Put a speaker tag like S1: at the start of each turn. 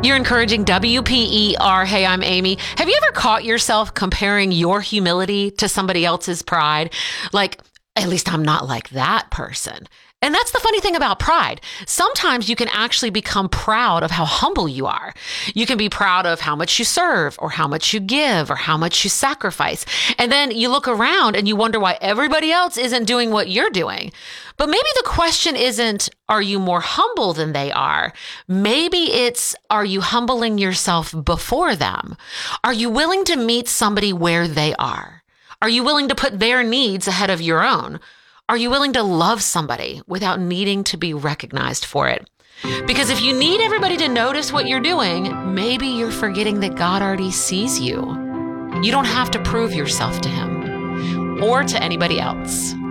S1: You're encouraging WPER. Hey, I'm Amy. Have you ever caught yourself comparing your humility to somebody else's pride? Like, at least I'm not like that person. And that's the funny thing about pride. Sometimes you can actually become proud of how humble you are. You can be proud of how much you serve or how much you give or how much you sacrifice. And then you look around and you wonder why everybody else isn't doing what you're doing. But maybe the question isn't, are you more humble than they are? Maybe it's, are you humbling yourself before them? Are you willing to meet somebody where they are? Are you willing to put their needs ahead of your own? Are you willing to love somebody without needing to be recognized for it? Because if you need everybody to notice what you're doing, maybe you're forgetting that God already sees you. You don't have to prove yourself to him or to anybody else.